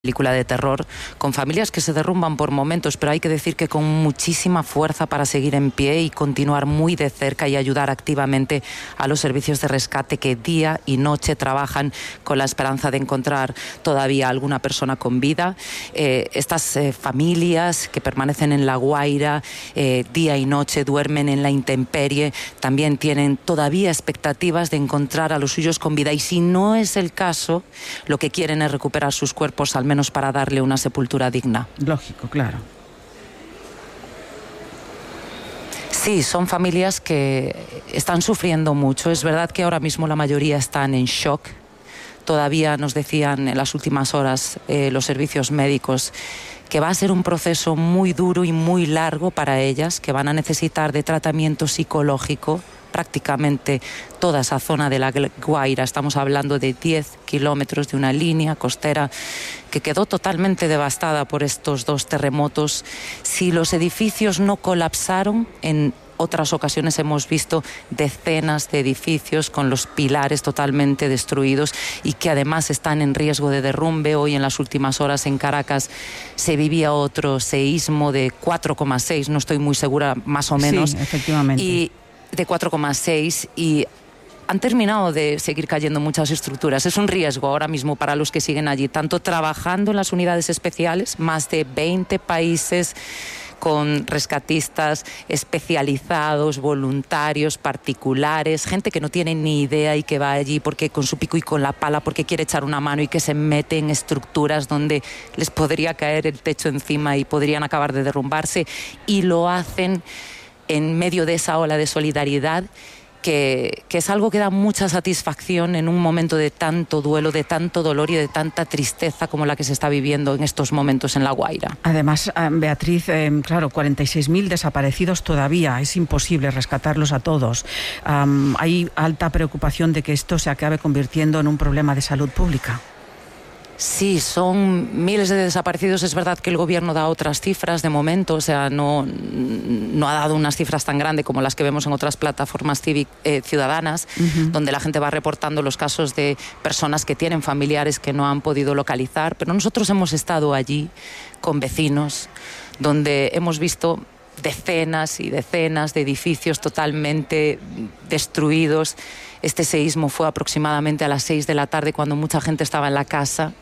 Película de terror, con familias que se derrumban por momentos, pero hay que decir que con muchísima fuerza para seguir en pie y continuar muy de cerca y ayudar activamente a los servicios de rescate que día y noche trabajan con la esperanza de encontrar todavía alguna persona con vida. Estas familias que permanecen en La Guaira día y noche, duermen en la intemperie, también tienen todavía expectativas de encontrar a los suyos con vida, y si no es el caso, lo que quieren es recuperar sus cuerpos, al menos para darle una sepultura digna. Lógico, claro. Sí, son familias que están sufriendo mucho. Es verdad que ahora mismo la mayoría están en shock. Todavía nos decían en las últimas horas los servicios médicos que va a ser un proceso muy duro y muy largo para ellas, que van a necesitar de tratamiento psicológico prácticamente toda esa zona de La Guaira. Estamos hablando de 10 kilómetros de una línea costera que quedó totalmente devastada por estos dos terremotos. Si los edificios no colapsaron, en otras ocasiones hemos visto decenas de edificios con los pilares totalmente destruidos y que además están en riesgo de derrumbe. Hoy, en las últimas horas, en Caracas se vivía otro seísmo de 4,6, no estoy muy segura, más o menos. Sí, efectivamente. Y de 4,6, y han terminado de seguir cayendo muchas estructuras. Es un riesgo ahora mismo para los que siguen allí, tanto trabajando en las unidades especiales, más de 20 países con rescatistas especializados, voluntarios, particulares, gente que no tiene ni idea y que va allí porque con su pico y con la pala porque quiere echar una mano, y que se mete en estructuras donde les podría caer el techo encima y podrían acabar de derrumbarse, y lo hacen en medio de esa ola de solidaridad que es algo que da mucha satisfacción en un momento de tanto duelo, de tanto dolor y de tanta tristeza como la que se está viviendo en estos momentos en La Guaira. Además, Beatriz, claro, 46.000 desaparecidos todavía, es imposible rescatarlos a todos. Hay alta preocupación de que esto se acabe convirtiendo en un problema de salud pública. Sí, son miles de desaparecidos. Es verdad que el gobierno da otras cifras de momento, o sea, no ha dado unas cifras tan grandes como las que vemos en otras plataformas ciudadanas, donde la gente va reportando los casos de personas que tienen familiares que no han podido localizar. Pero nosotros hemos estado allí con vecinos, donde hemos visto decenas y decenas de edificios totalmente destruidos. Este seísmo fue aproximadamente a las 6 de la tarde, cuando mucha gente estaba en la casa.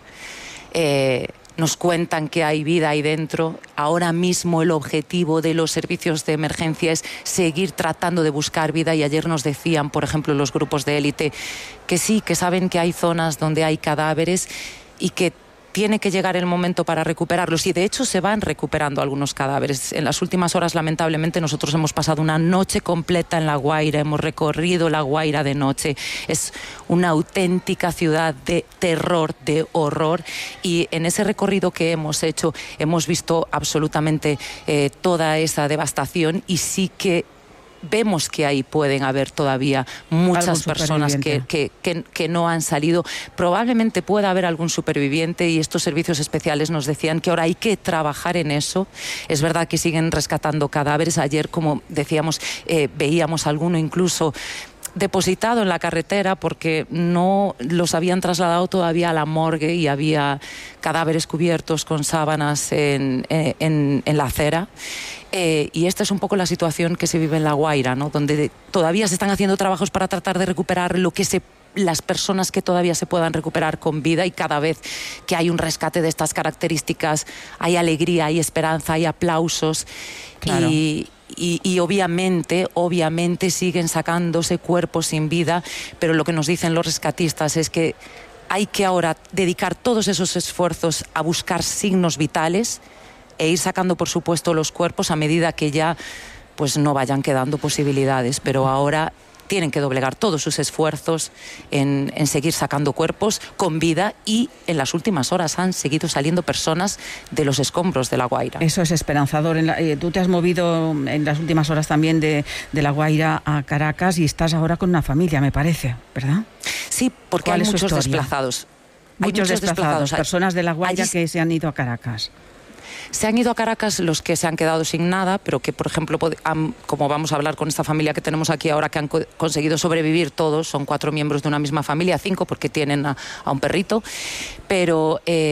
Nos cuentan que hay vida ahí dentro. Ahora mismo el objetivo de los servicios de emergencia es seguir tratando de buscar vida, y ayer nos decían, por ejemplo, los grupos de élite, que sí, que saben que hay zonas donde hay cadáveres y que tiene que llegar el momento para recuperarlos, y de hecho se van recuperando algunos cadáveres. En las últimas horas, lamentablemente, nosotros hemos pasado una noche completa en La Guaira, hemos recorrido La Guaira de noche. Es una auténtica ciudad de terror, de horror, y en ese recorrido que hemos hecho hemos visto absolutamente toda esa devastación, y sí que vemos que ahí pueden haber todavía muchas personas que no han salido. Probablemente pueda haber algún superviviente, y estos servicios especiales nos decían que ahora hay que trabajar en eso. Es verdad que siguen rescatando cadáveres. Ayer, como decíamos, veíamos alguno incluso depositado en la carretera porque no los habían trasladado todavía a la morgue, y había cadáveres cubiertos con sábanas en la acera. Y esta es un poco la situación que se vive en La Guaira, ¿no? Donde todavía se están haciendo trabajos para tratar de recuperar las personas que todavía se puedan recuperar con vida, y cada vez que hay un rescate de estas características hay alegría, hay esperanza, hay aplausos. Claro. Y obviamente siguen sacándose cuerpos sin vida, pero lo que nos dicen los rescatistas es que hay que ahora dedicar todos esos esfuerzos a buscar signos vitales e ir sacando, por supuesto, los cuerpos a medida que ya pues no vayan quedando posibilidades, pero ahora tienen que doblegar todos sus esfuerzos en seguir sacando cuerpos con vida, y en las últimas horas han seguido saliendo personas de los escombros de La Guaira. Eso es esperanzador. Tú te has movido en las últimas horas también de La Guaira a Caracas, y estás ahora con una familia, me parece, ¿verdad? Sí, porque hay muchos desplazados. Muchos desplazados, personas de La Guaira que se han ido a Caracas. Se han ido a Caracas los que se han quedado sin nada, pero que, por ejemplo, como vamos a hablar con esta familia que tenemos aquí ahora, que han conseguido sobrevivir todos, son 4 miembros de una misma familia, 5 porque tienen a un perrito, pero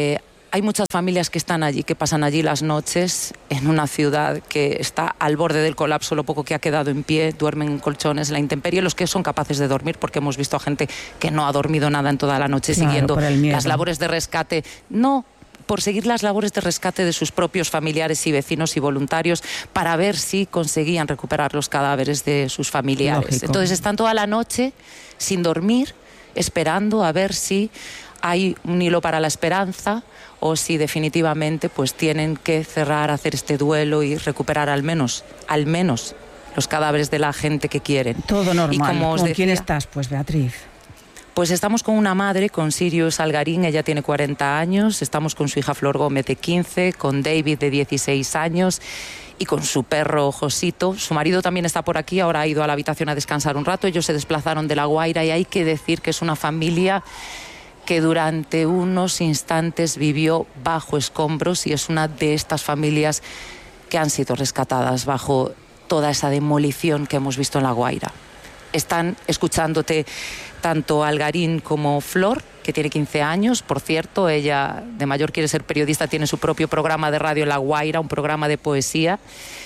hay muchas familias que están allí, que pasan allí las noches en una ciudad que está al borde del colapso, lo poco que ha quedado en pie, duermen en colchones, en la intemperie, los que son capaces de dormir, porque hemos visto a gente que no ha dormido nada en toda la noche, claro, siguiendo las labores de rescate. No por seguir las labores de rescate de sus propios familiares y vecinos y voluntarios para ver si conseguían recuperar los cadáveres de sus familiares. Lógico. Entonces están toda la noche sin dormir, esperando a ver si hay un hilo para la esperanza o si definitivamente pues tienen que cerrar, hacer este duelo y recuperar al menos los cadáveres de la gente que quieren. Todo normal. Y como os decía, ¿quién estás, pues, Beatriz? Pues estamos con una madre, con Sirius Algarín, ella tiene 40 años, estamos con su hija Flor Gómez de 15, con David de 16 años y con su perro Josito. Su marido también está por aquí, ahora ha ido a la habitación a descansar un rato, ellos se desplazaron de La Guaira y hay que decir que es una familia que durante unos instantes vivió bajo escombros y es una de estas familias que han sido rescatadas bajo toda esa demolición que hemos visto en La Guaira. Están escuchándote tanto Algarín como Flor, que tiene 15 años, por cierto, ella de mayor quiere ser periodista, tiene su propio programa de radio en La Guaira, un programa de poesía,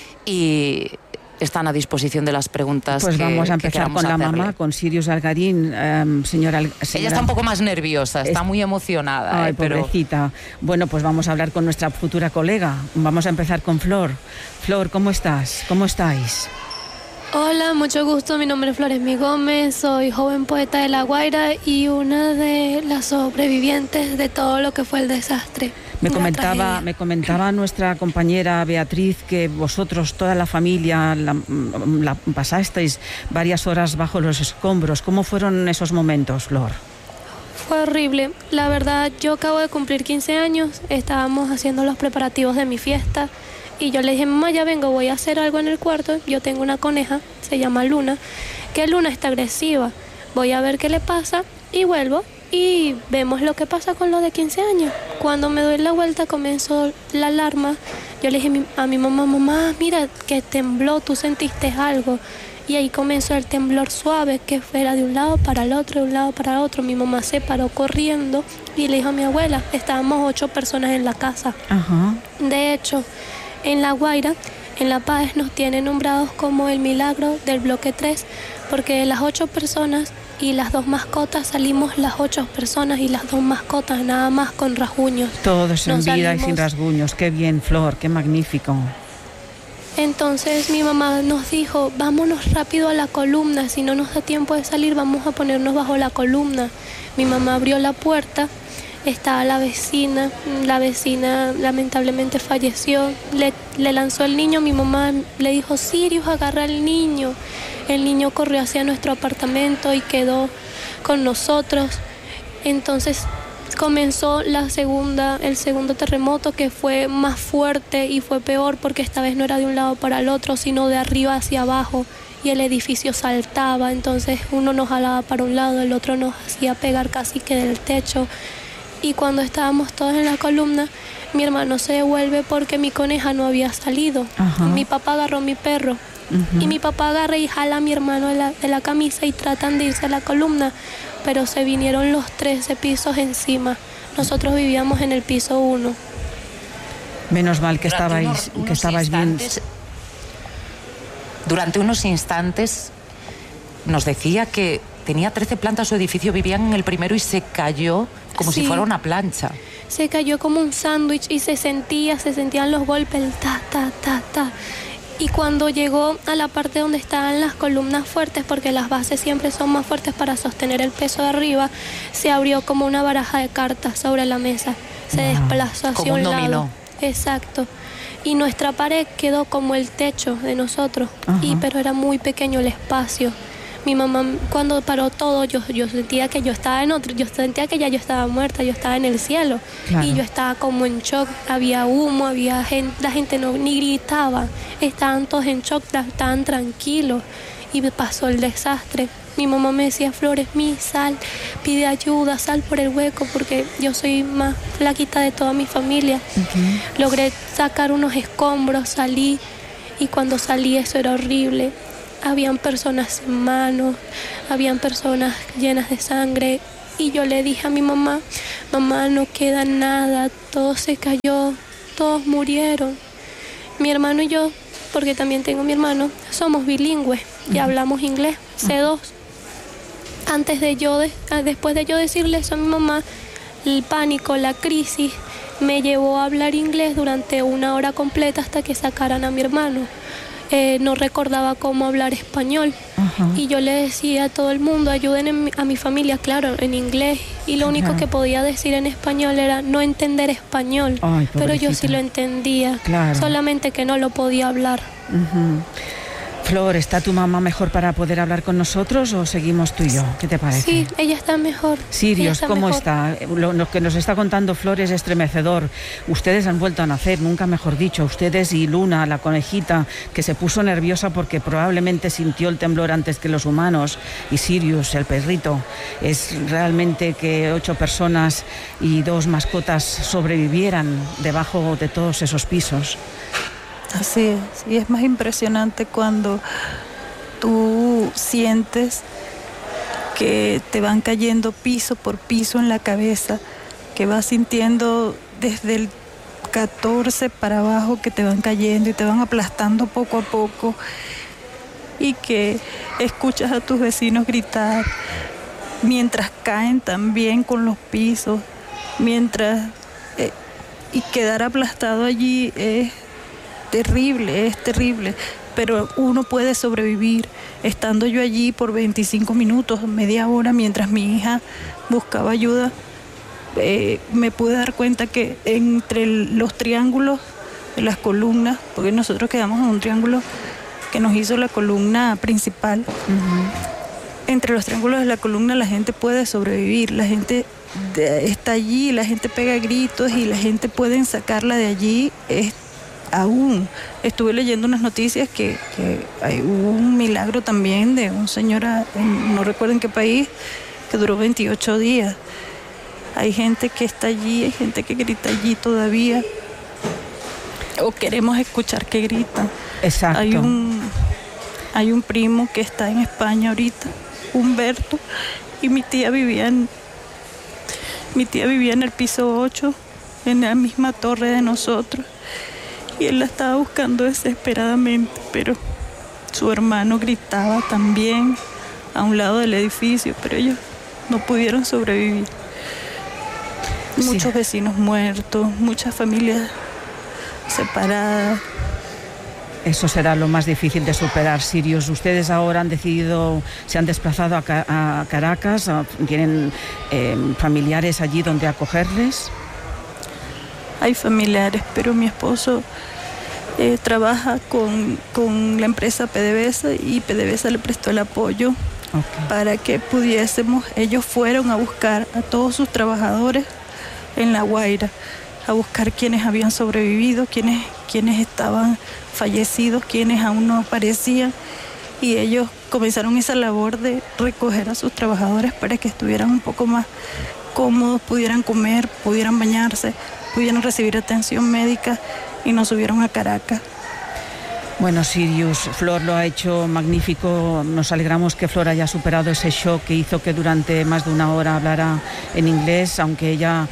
y están a disposición de las preguntas. Pues vamos a empezar con la mamá, con Sirius Algarín, señora. Ella está un poco más nerviosa, está muy emocionada. Ay, pobrecita. Bueno, pues vamos a hablar con nuestra futura colega. Vamos a empezar con Flor. Flor, ¿cómo estás? ¿Cómo estáis? Hola, mucho gusto. Mi nombre es Flor Esmí Gómez, soy joven poeta de La Guaira y una de las sobrevivientes de todo lo que fue el desastre. Me comentaba nuestra compañera Beatriz que vosotros, toda la familia, la pasasteis varias horas bajo los escombros. ¿Cómo fueron esos momentos, Flor? Fue horrible. La verdad, yo acabo de cumplir 15 años, estábamos haciendo los preparativos de mi fiesta y yo le dije, mamá, ya vengo, voy a hacer algo en el cuarto. Yo tengo una coneja, se llama Luna, que Luna está agresiva. Voy a ver qué le pasa y vuelvo. Y vemos lo que pasa con lo de 15 años. Cuando me doy la vuelta comenzó la alarma. Yo le dije a mi mamá, mamá, mira que tembló, tú sentiste algo. Y ahí comenzó el temblor suave, que era de un lado para el otro, de un lado para el otro. Mi mamá se paró corriendo y le dijo a mi abuela, estábamos 8 personas en la casa. Ajá. De hecho, en La Guaira, en La Paz, nos tienen nombrados como el milagro del bloque 3, porque de las 8 personas y las 2 mascotas salimos las 8 personas y las 2 mascotas, nada más con rasguños. Todos en vida y sin rasguños. Qué bien, Flor, qué magnífico. Entonces mi mamá nos dijo, vámonos rápido a la columna, si no nos da tiempo de salir vamos a ponernos bajo la columna. Mi mamá abrió la puerta, estaba la vecina lamentablemente falleció, le lanzó el niño, mi mamá le dijo, Sirius, agarra al niño. El niño corrió hacia nuestro apartamento y quedó con nosotros. Entonces comenzó el segundo terremoto, que fue más fuerte y fue peor porque esta vez no era de un lado para el otro, sino de arriba hacia abajo y el edificio saltaba, entonces uno nos jalaba para un lado, el otro nos hacía pegar casi que del techo. Y cuando estábamos todos en la columna, mi hermano se devuelve porque mi coneja no había salido. Ajá. Mi papá agarró mi perro. Y mi papá agarra y jala a mi hermano de la camisa y tratan de irse a la columna, pero se vinieron los 13 pisos encima. Nosotros vivíamos en el piso 1. Menos mal que estabais bien. Durante unos instantes nos decía que tenía 13 plantas su edificio, vivían en el primero y se cayó como si fuera una plancha. Se cayó como un sándwich y se sentían los golpes, el ta, ta, ta, ta. Y cuando llegó a la parte donde estaban las columnas fuertes, porque las bases siempre son más fuertes para sostener el peso de arriba, se abrió como una baraja de cartas sobre la mesa. Se desplazó hacia un lado. Exacto. Y nuestra pared quedó como el techo de nosotros, pero era muy pequeño el espacio. Mi mamá, cuando paró todo, yo sentía que yo estaba en otro, yo sentía que ya yo estaba muerta, yo estaba en el cielo. Claro. Y yo estaba como en shock, había humo, había gente, la gente no ni gritaba, estaban todos en shock, estaban tranquilos y pasó el desastre. Mi mamá me decía, Flores, sal, pide ayuda, sal por el hueco, porque yo soy más flaquita de toda mi familia. Logré sacar unos escombros, salí, y cuando salí eso era horrible. Habían personas sin manos, habían personas llenas de sangre, Y yo le dije a mi mamá, mamá, no queda nada, todo se cayó, todos murieron. Mi hermano y yo, porque también tengo mi hermano, somos bilingües y hablamos inglés, C2. Después de yo decirle eso a mi mamá, el pánico, la crisis, me llevó a hablar inglés durante 1 hora completa hasta que sacaran a mi hermano. No recordaba cómo hablar español. Y yo le decía a todo el mundo, ayuden a mi familia, claro, en inglés. Y lo único que podía decir en español era no entender español. Ay, pero yo sí lo entendía, solamente que no lo podía hablar. Flor, ¿está tu mamá mejor para poder hablar con nosotros o seguimos tú y yo? ¿Qué te parece? Sí, ella está mejor. Sirius, ¿cómo está? Lo que nos está contando Flor es estremecedor. Ustedes han vuelto a nacer, nunca mejor dicho. Ustedes y Luna, la conejita, que se puso nerviosa porque probablemente sintió el temblor antes que los humanos. Y Sirius, el perrito. Es realmente que 8 personas y 2 mascotas sobrevivieran debajo de todos esos pisos. Así es, y es más impresionante cuando tú sientes que te van cayendo piso por piso en la cabeza, que vas sintiendo desde el 14 para abajo que te van cayendo y te van aplastando poco a poco, y que escuchas a tus vecinos gritar mientras caen también con los pisos, y quedar aplastado allí es terrible, pero uno puede sobrevivir. Estando yo allí por 25 minutos, media hora, mientras mi hija buscaba ayuda, me pude dar cuenta que entre los triángulos de las columnas, porque nosotros quedamos en un triángulo que nos hizo la columna principal, entre los triángulos de la columna la gente puede sobrevivir, la gente está allí, la gente pega gritos y la gente puede sacarla de allí. Aún estuve leyendo unas noticias que hubo un milagro también de un señor, no recuerdo en qué país, que duró 28 días. Hay gente que está allí, hay gente que grita allí todavía, o queremos escuchar que gritan. Exacto. Hay un primo que está en España ahorita, Humberto, y mi tía vivía en el piso 8, en la misma torre de nosotros. Y él la estaba buscando desesperadamente, pero su hermano gritaba también a un lado del edificio, pero ellos no pudieron sobrevivir. Muchos vecinos muertos, muchas familias separadas. Eso será lo más difícil de superar, Sirius. Ustedes ahora se han desplazado a Caracas, tienen familiares allí donde acogerles. Hay familiares, pero mi esposo trabaja con la empresa PDVSA y PDVSA le prestó el apoyo para que pudiésemos. Ellos fueron a buscar a todos sus trabajadores en La Guaira, a buscar quienes habían sobrevivido, quienes estaban fallecidos, quienes aún no aparecían, y ellos comenzaron esa labor de recoger a sus trabajadores para que estuvieran un poco más cómodos, pudieran comer, pudieran bañarse, pudieron recibir atención médica, y nos subieron a Caracas. Bueno, Sirius, Flor lo ha hecho magnífico. Nos alegramos que Flor haya superado ese shock que hizo que durante más de 1 hora hablara en inglés, aunque ella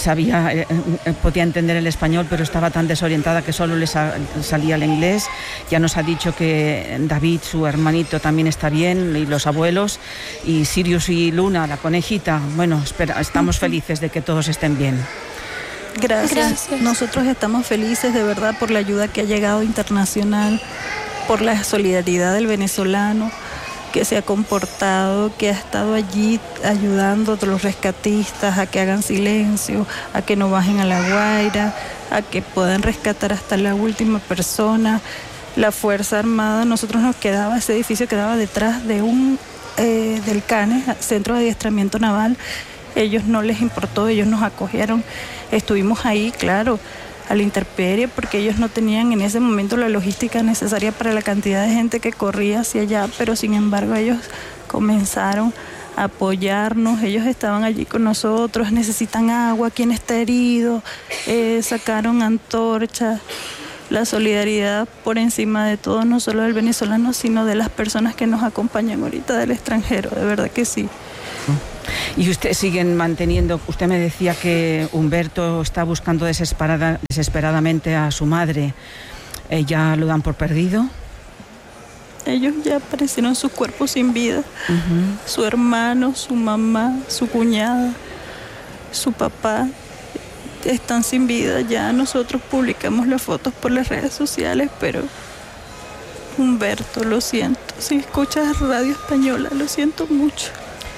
podía entender el español, pero estaba tan desorientada que solo le salía el inglés. Ya nos ha dicho que David, su hermanito, también está bien, y los abuelos, y Sirius y Luna, la conejita. Bueno, estamos felices de que todos estén bien. Gracias. Nosotros estamos felices de verdad por la ayuda que ha llegado internacional, por la solidaridad del venezolano que se ha comportado, que ha estado allí ayudando a los rescatistas a que hagan silencio, a que no bajen a La Guaira, a que puedan rescatar hasta la última persona. La Fuerza Armada, ese edificio quedaba detrás de del CANE, Centro de Adiestramiento Naval. Ellos no les importó, ellos nos acogieron. Estuvimos ahí, claro, a la intemperie, porque ellos no tenían en ese momento la logística necesaria para la cantidad de gente que corría hacia allá, pero sin embargo ellos comenzaron a apoyarnos, ellos estaban allí con nosotros, necesitan agua, ¿quién está herido? Sacaron antorchas. La solidaridad por encima de todo, no solo del venezolano, sino de las personas que nos acompañan ahorita del extranjero, de verdad que sí. Y usted siguen manteniendo, usted me decía que Humberto está buscando desesperadamente a su madre. ¿Ya lo dan por perdido? Ellos ya aparecieron sus cuerpos sin vida. Su hermano, su mamá, su cuñada, su papá están sin vida. Ya nosotros publicamos las fotos por las redes sociales, pero Humberto, lo siento. Si escuchas Radio Española, lo siento mucho.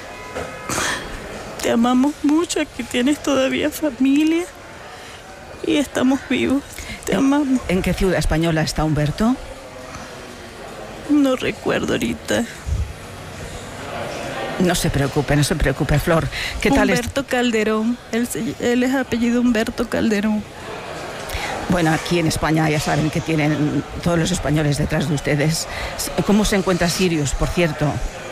Te amamos mucho, aquí tienes todavía familia y estamos vivos. Te amamos. ¿En qué ciudad española está Humberto? No recuerdo ahorita. No se preocupe, Flor. ¿Qué tal? Humberto Calderón. Él es apellido Humberto Calderón. Bueno, aquí en España ya saben que tienen todos los españoles detrás de ustedes. ¿Cómo se encuentra Sirius, por cierto?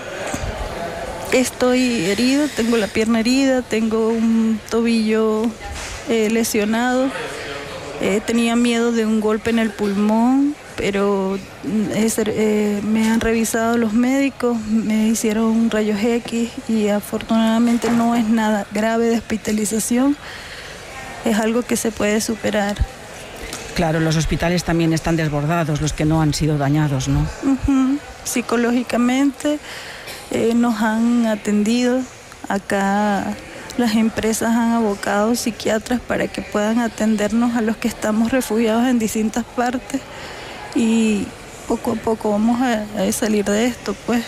Estoy herido, tengo la pierna herida, tengo un tobillo lesionado. Tenía miedo de un golpe en el pulmón, pero me han revisado los médicos, me hicieron rayos X y afortunadamente no es nada grave de hospitalización. Es algo que se puede superar. Claro, los hospitales también están desbordados, los que no han sido dañados, ¿no? Psicológicamente nos han atendido. Acá las empresas han abocado psiquiatras para que puedan atendernos a los que estamos refugiados en distintas partes y poco a poco vamos a salir de esto, pues.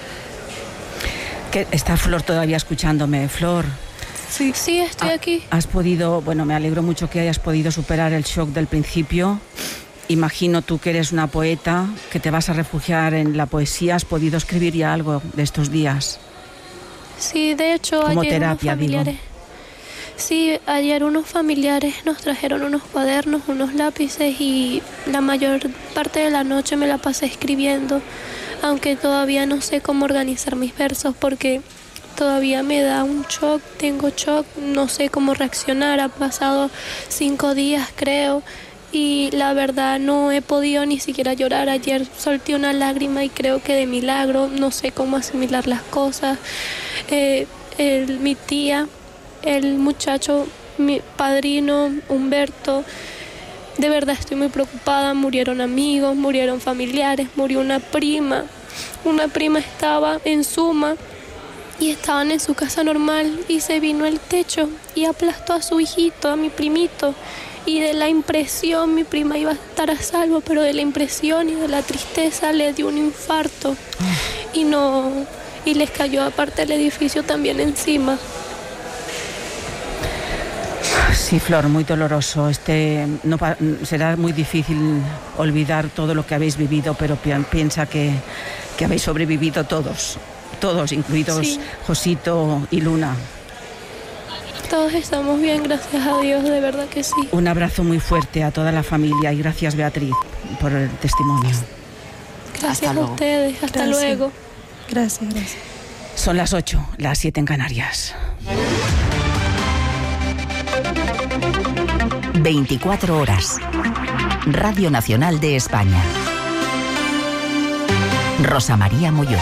¿Está Flor todavía escuchándome? Flor. Sí, estoy aquí. ¿Has podido, me alegro mucho que hayas podido superar el shock del principio? Imagino tú que eres una poeta, que te vas a refugiar en la poesía. ¿Has podido escribir ya algo de estos días? Sí, de hecho, como ayer terapia, unos familiares, sí, ayer unos familiares nos trajeron unos cuadernos, unos lápices y la mayor parte de la noche me la pasé escribiendo, aunque todavía no sé cómo organizar mis versos porque todavía me da un shock, tengo shock, no sé cómo reaccionar. Ha pasado 5 días, creo, y la verdad no he podido ni siquiera llorar. Ayer solté una lágrima y creo que de milagro, no sé cómo asimilar las cosas. Mi tía, el muchacho, mi padrino, Humberto, de verdad estoy muy preocupada. Murieron amigos, murieron familiares, murió una prima. Una prima estaba en Suma y estaban en su casa normal y se vino el techo y aplastó a su hijito, a mi primito. Y de la impresión, mi prima iba a estar a salvo, pero de la impresión y de la tristeza le dio un infarto y les cayó aparte el edificio también encima. Sí, Flor, muy doloroso. Será muy difícil olvidar todo lo que habéis vivido, pero piensa que habéis sobrevivido todos, incluidos sí. Josito y Luna. Todos estamos bien, gracias a Dios, de verdad que sí. Un abrazo muy fuerte a toda la familia y gracias, Beatriz, por el testimonio. Gracias a ustedes, hasta luego. Gracias. Son las 8, las 7 en Canarias. 24 horas. Radio Nacional de España. Rosa María Molló.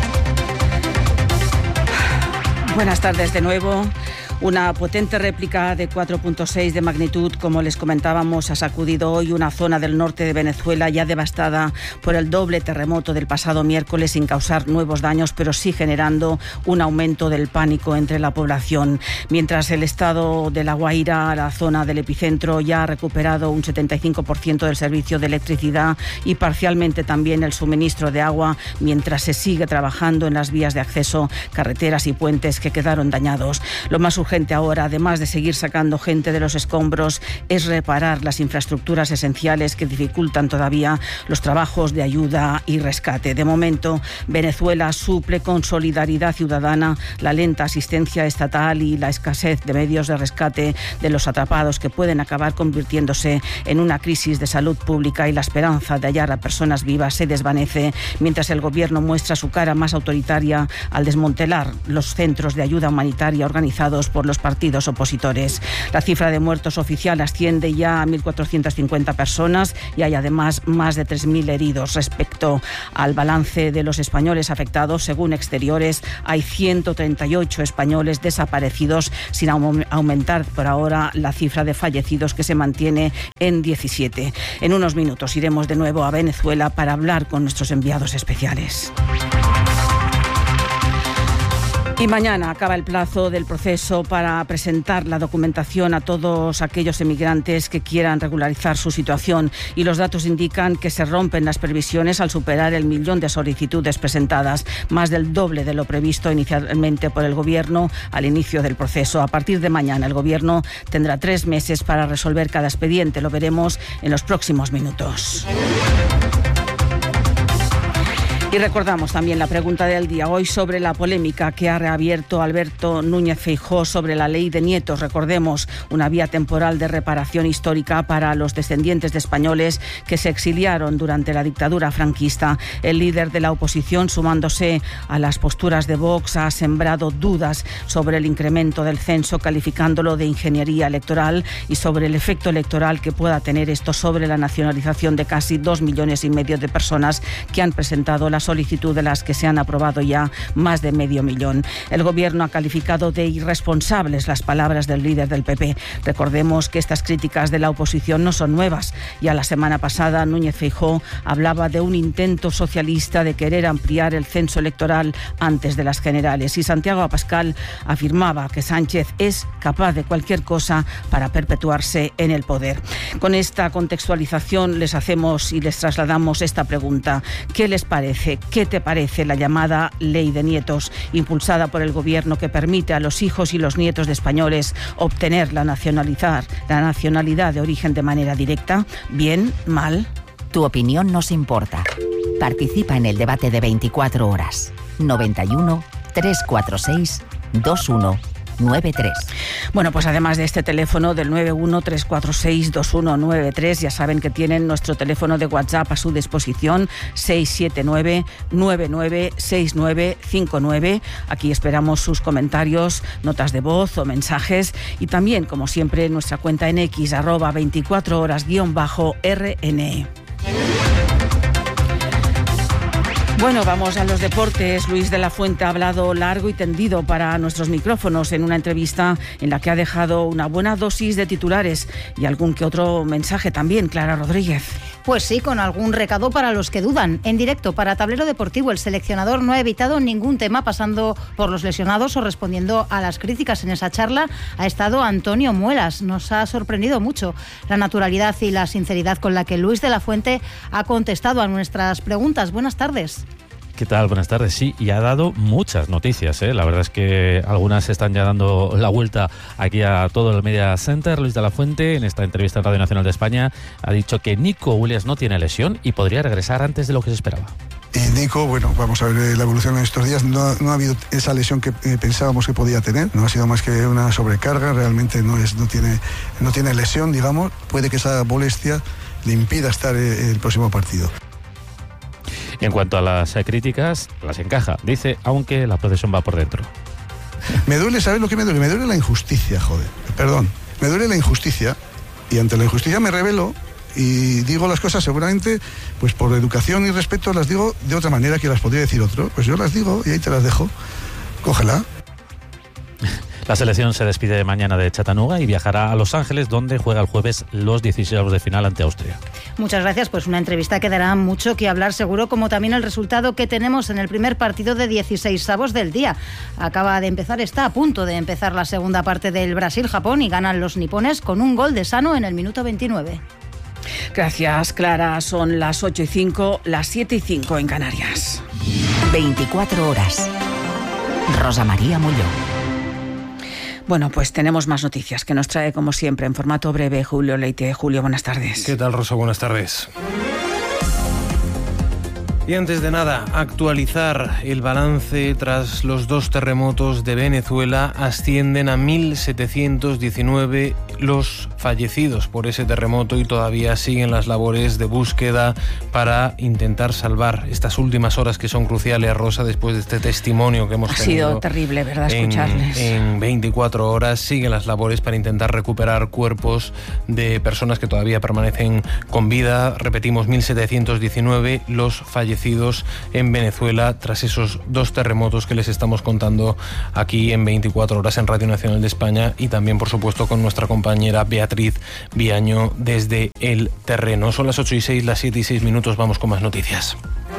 Buenas tardes de nuevo. Una potente réplica de 4.6 de magnitud, como les comentábamos, ha sacudido hoy una zona del norte de Venezuela ya devastada por el doble terremoto del pasado miércoles sin causar nuevos daños, pero sí generando un aumento del pánico entre la población. Mientras el estado de La Guaira, la zona del epicentro, ya ha recuperado un 75% del servicio de electricidad y parcialmente también el suministro de agua, mientras se sigue trabajando en las vías de acceso, carreteras y puentes que quedaron dañados. Lo más urgente ahora, además de seguir sacando gente de los escombros, es reparar las infraestructuras esenciales que dificultan todavía los trabajos de ayuda y rescate. De momento, Venezuela suple con solidaridad ciudadana la lenta asistencia estatal y la escasez de medios de rescate de los atrapados, que pueden acabar convirtiéndose en una crisis de salud pública, y la esperanza de hallar a personas vivas se desvanece mientras el gobierno muestra su cara más autoritaria al desmantelar los centros de ayuda humanitaria organizados por los partidos opositores. La cifra de muertos oficial asciende ya a 1.450 personas y hay además más de 3.000 heridos. Respecto al balance de los españoles afectados, según Exteriores, hay 138 españoles desaparecidos, sin aumentar por ahora la cifra de fallecidos, que se mantiene en 17. En unos minutos iremos de nuevo a Venezuela para hablar con nuestros enviados especiales. Y mañana acaba el plazo del proceso para presentar la documentación a todos aquellos emigrantes que quieran regularizar su situación, y los datos indican que se rompen las previsiones al superar el 1 millón de solicitudes presentadas, más del doble de lo previsto inicialmente por el Gobierno al inicio del proceso. A partir de mañana el Gobierno tendrá 3 meses para resolver cada expediente. Lo veremos en los próximos minutos. Y recordamos también la pregunta del día hoy sobre la polémica que ha reabierto Alberto Núñez Feijóo sobre la ley de nietos. Recordemos, una vía temporal de reparación histórica para los descendientes de españoles que se exiliaron durante la dictadura franquista. El líder de la oposición, sumándose a las posturas de Vox, ha sembrado dudas sobre el incremento del censo, calificándolo de ingeniería electoral, y sobre el efecto electoral que pueda tener esto sobre la nacionalización de casi 2,5 millones de personas que han presentado la solicitud, de las que se han aprobado ya más de 500.000. El Gobierno ha calificado de irresponsables las palabras del líder del PP. Recordemos que estas críticas de la oposición no son nuevas. Ya la semana pasada Núñez Feijóo hablaba de un intento socialista de querer ampliar el censo electoral antes de las generales, y Santiago Abascal afirmaba que Sánchez es capaz de cualquier cosa para perpetuarse en el poder. Con esta contextualización les hacemos y les trasladamos esta pregunta: ¿qué les parece? ¿Qué te parece la llamada ley de nietos, impulsada por el Gobierno, que permite a los hijos y los nietos de españoles obtener la nacionalidad de origen de manera directa? ¿Bien? ¿Mal? Tu opinión nos importa. Participa en el debate de 24 horas. 91 346 2193. Bueno, pues además de este teléfono del 91-346-2193, ya saben que tienen nuestro teléfono de WhatsApp a su disposición, 679-996959. Aquí esperamos sus comentarios, notas de voz o mensajes, y también, como siempre, nuestra cuenta en X, @24horas_RN. Bueno, vamos a los deportes. Luis de la Fuente ha hablado largo y tendido para nuestros micrófonos en una entrevista en la que ha dejado una buena dosis de titulares y algún que otro mensaje también. Clara Rodríguez. Pues sí, con algún recado para los que dudan. En directo para Tablero Deportivo, el seleccionador no ha evitado ningún tema, pasando por los lesionados o respondiendo a las críticas. En esa charla ha estado Antonio Muelas. Nos ha sorprendido mucho la naturalidad y la sinceridad con la que Luis de la Fuente ha contestado a nuestras preguntas. Buenas tardes. ¿Qué tal? Buenas tardes. Sí, y ha dado muchas noticias, ¿eh? La verdad es que algunas están ya dando la vuelta aquí a todo el Media Center. Luis de la Fuente, en esta entrevista en Radio Nacional de España, ha dicho que Nico Williams no tiene lesión y podría regresar antes de lo que se esperaba. Nico, bueno, vamos a ver la evolución en estos días. No ha habido esa lesión que pensábamos que podía tener. No ha sido más que una sobrecarga. Realmente no tiene lesión, digamos. Puede que esa molestia le impida estar el próximo partido. En cuanto a las críticas, las encaja, dice, aunque la procesión va por dentro. Me duele, ¿sabes lo que me duele? Me duele la injusticia, joder. Perdón, me duele la injusticia, y ante la injusticia me rebelo y digo las cosas seguramente, pues por educación y respeto las digo de otra manera que las podría decir otro. Pues yo las digo y ahí te las dejo. Cógela. La selección se despide mañana de Chattanooga y viajará a Los Ángeles, donde juega el jueves los 16avos de final ante Austria. Muchas gracias, pues una entrevista que dará mucho que hablar seguro, como también el resultado que tenemos en el primer partido de 16avos del día. Está a punto de empezar la segunda parte del Brasil-Japón y ganan los nipones con un gol de Sano en el minuto 29. Gracias, Clara. Son las 8:05, las 7:05 en Canarias. 24 horas. Rosa María Molló. Bueno, pues tenemos más noticias que nos trae, como siempre, en formato breve, Julio Leite. Julio, buenas tardes. ¿Qué tal, Rosa? Buenas tardes. Y antes de nada, actualizar el balance tras los 2 terremotos de Venezuela. Ascienden a 1.719 los fallecidos por ese terremoto y todavía siguen las labores de búsqueda para intentar salvar estas últimas horas que son cruciales, Rosa, después de este testimonio que hemos tenido. Ha sido terrible, ¿verdad?, escucharles. En 24 horas siguen las labores para intentar recuperar cuerpos de personas que todavía permanecen con vida. Repetimos, 1.719 los fallecidos en Venezuela tras esos 2 terremotos que les estamos contando aquí en 24 horas en Radio Nacional de España, y también, por supuesto, con nuestra compañera Beatriz Viaño desde el terreno. Son las 8:06, las 7:06, vamos con más noticias.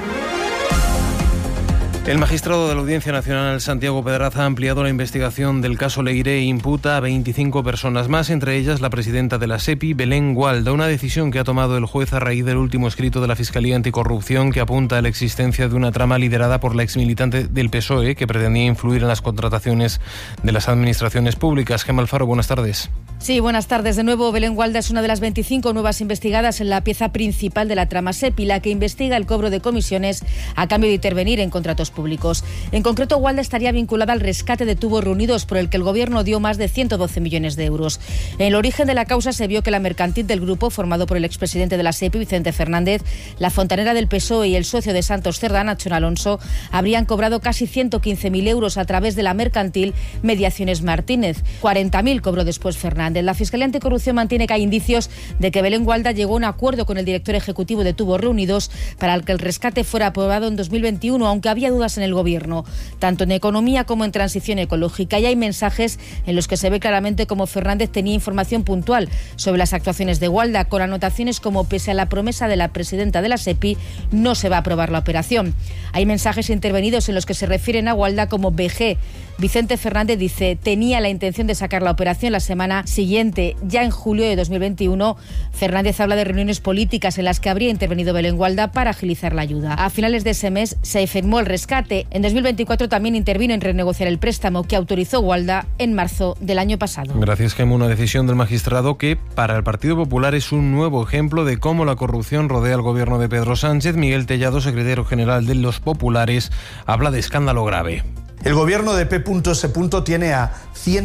El magistrado de la Audiencia Nacional, Santiago Pedraza, ha ampliado la investigación del caso Leire e imputa a 25 personas más, entre ellas la presidenta de la SEPI, Belén Gualda, una decisión que ha tomado el juez a raíz del último escrito de la Fiscalía Anticorrupción que apunta a la existencia de una trama liderada por la exmilitante del PSOE que pretendía influir en las contrataciones de las administraciones públicas. Gemma Alfaro, buenas tardes. Sí, buenas tardes. De nuevo, Belén Gualda es una de las 25 nuevas investigadas en la pieza principal de la trama SEPI, la que investiga el cobro de comisiones a cambio de intervenir en contratos públicos. En concreto, Gualda estaría vinculada al rescate de tubos reunidos por el que el Gobierno dio más de 112 millones de euros. En el origen de la causa se vio que la mercantil del grupo, formado por el expresidente de la SEPI, Vicente Fernández, la fontanera del PSOE y el socio de Santos Cerdá, Nacho Alonso, habrían cobrado casi 115.000 euros a través de la mercantil Mediaciones Martínez. 40.000 cobró después Fernández. La Fiscalía Anticorrupción mantiene que hay indicios de que Belén Gualda llegó a un acuerdo con el director ejecutivo de Tubos Reunidos para que el rescate fuera aprobado en 2021, aunque había dudas en el Gobierno, tanto en economía como en transición ecológica. Y hay mensajes en los que se ve claramente cómo Fernández tenía información puntual sobre las actuaciones de Gualda, con anotaciones como: pese a la promesa de la presidenta de la SEPI, no se va a aprobar la operación. Hay mensajes intervenidos en los que se refieren a Gualda como BG. Vicente Fernández dice: tenía la intención de sacar la operación la semana siguiente, ya en julio de 2021. Fernández habla de reuniones políticas en las que habría intervenido Belén Gualda para agilizar la ayuda. A finales de ese mes se firmó el rescate. En 2024 también intervino en renegociar el préstamo que autorizó Gualda en marzo del año pasado. Gracias, Gemma. Una decisión del magistrado que para el Partido Popular es un nuevo ejemplo de cómo la corrupción rodea al gobierno de Pedro Sánchez. Miguel Tellado, secretario general de los Populares, habla de escándalo grave. El gobierno de P.S. tiene a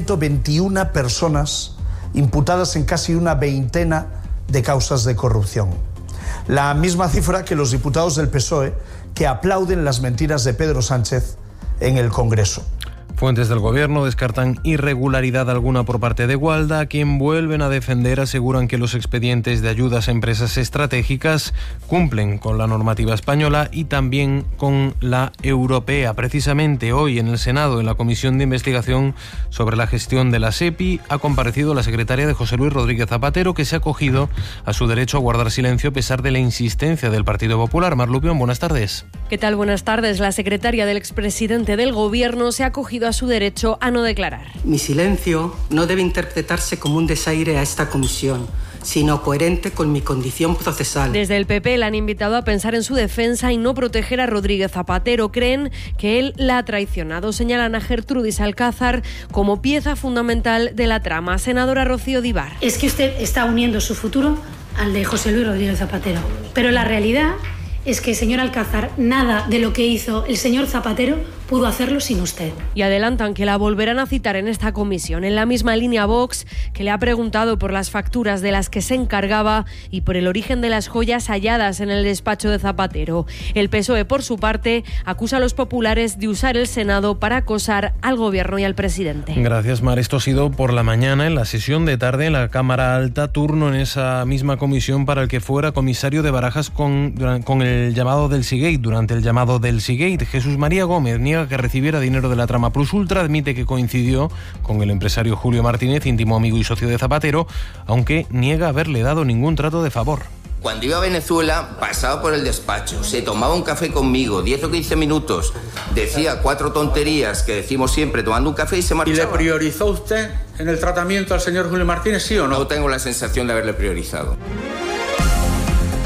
121 personas imputadas en casi una veintena de causas de corrupción. La misma cifra que los diputados del PSOE que aplauden las mentiras de Pedro Sánchez en el Congreso. Fuentes del Gobierno descartan irregularidad alguna por parte de Gualda, a quien vuelven a defender. Aseguran que los expedientes de ayudas a empresas estratégicas cumplen con la normativa española y también con la europea. Precisamente hoy en el Senado, en la Comisión de Investigación sobre la gestión de la SEPI, ha comparecido la secretaria de José Luis Rodríguez Zapatero, que se ha acogido a su derecho a guardar silencio a pesar de la insistencia del Partido Popular. Mar Lupión, buenas tardes. ¿Qué tal? Buenas tardes. La secretaria del expresidente del Gobierno se ha acogido a su derecho a no declarar. Mi silencio no debe interpretarse como un desaire a esta comisión, sino coherente con mi condición procesal. Desde el PP le han invitado a pensar en su defensa y no proteger a Rodríguez Zapatero. Creen que él la ha traicionado. Señalan a Gertrudis Alcázar como pieza fundamental de la trama. Senadora Rocío Díbar. Es que usted está uniendo su futuro al de José Luis Rodríguez Zapatero. Pero la realidad es que, señor Alcázar, nada de lo que hizo el señor Zapatero pudo hacerlo sin usted. Y adelantan que la volverán a citar en esta comisión. En la misma línea, Vox, que le ha preguntado por las facturas de las que se encargaba y por el origen de las joyas halladas en el despacho de Zapatero. El PSOE, por su parte, acusa a los populares de usar el Senado para acosar al Gobierno y al presidente. Gracias, Mar. Esto ha sido por la mañana. En la sesión de tarde, en la Cámara Alta, turno en esa misma comisión para el que fuera comisario de Barajas con el llamado del Seagate. Durante el llamado del Seagate, Jesús María Gómez niega que recibiera dinero de la trama Plus Ultra, admite que coincidió con el empresario Julio Martínez, íntimo amigo y socio de Zapatero, aunque niega haberle dado ningún trato de favor. Cuando iba a Venezuela, pasaba por el despacho, se tomaba un café conmigo, 10 o 15 minutos, decía 4 tonterías que decimos siempre tomando un café y se marchaba. ¿Y le priorizó usted en el tratamiento al señor Julio Martínez, sí o no? No tengo la sensación de haberle priorizado.